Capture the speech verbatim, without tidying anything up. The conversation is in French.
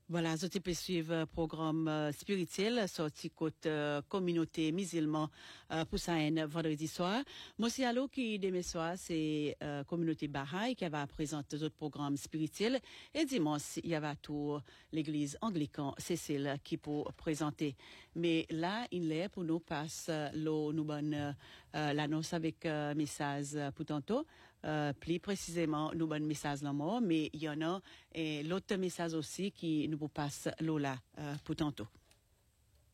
Voilà, je peux suivre le programme euh, spirituel sorti côté euh, communauté musulmane euh, pour ça un vendredi soir. Moi c'est allo qui demain soir c'est euh, communauté Baha'i qui va présenter d'autres programmes spirituels et dimanche il y avait tout l'église anglicane Cécile qui pour présenter. Mais là il est pour nous passe l'eau nous bonne euh, l'annonce avec euh, message pour tantôt. Euh, plus précisément nous bonne message là mort mais il y en a et l'autre message aussi qui nous passe l'eau là euh, pour tantôt.